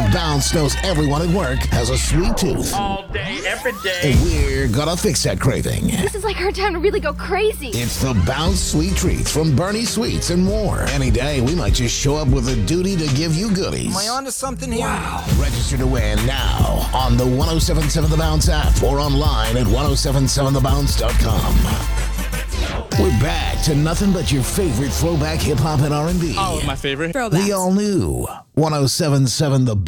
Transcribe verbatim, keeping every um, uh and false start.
Bounce knows everyone at work has a sweet tooth. All day, every day. And we're gonna fix that craving. This is like our time to really go crazy. It's the Bounce Sweet Treats from Bernie Sweets and more. Any day, we might just show up with a duty to give you goodies. Am I onto something here? Wow. Register to win now on the ten seventy-seven The Bounce app or online at ten seventy-seven the bounce dot com. We're back to nothing but your favorite throwback hip-hop and R and B. Oh, my favorite. Throwbacks. The all-new ten seventy-seven The